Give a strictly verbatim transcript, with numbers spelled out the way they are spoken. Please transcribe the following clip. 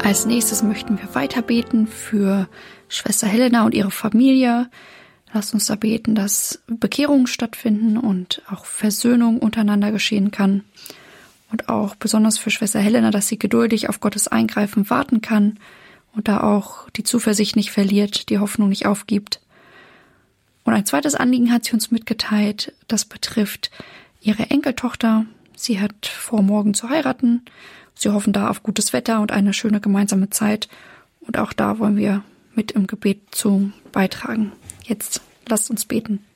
Als nächstes möchten wir weiter beten für Schwester Helena und ihre Familie. Lasst uns da beten, dass Bekehrungen stattfinden und auch Versöhnung untereinander geschehen kann. Und auch besonders für Schwester Helena, dass sie geduldig auf Gottes Eingreifen warten kann und da auch die Zuversicht nicht verliert, die Hoffnung nicht aufgibt. Und ein zweites Anliegen hat sie uns mitgeteilt, das betrifft ihre Enkeltochter. Sie hat vor, morgen zu heiraten. Sie hoffen da auf gutes Wetter und eine schöne gemeinsame Zeit. Und auch da wollen wir mit im Gebet zu beitragen. Jetzt lasst uns beten.